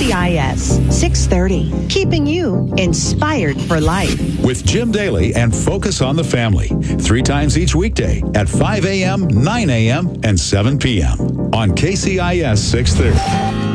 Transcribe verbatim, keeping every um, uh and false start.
C I S six thirty, keeping you inspired for life. With Jim Daly and Focus on the Family, three times each weekday at five a.m., nine a.m., and seven p.m. on K C I S six thirty.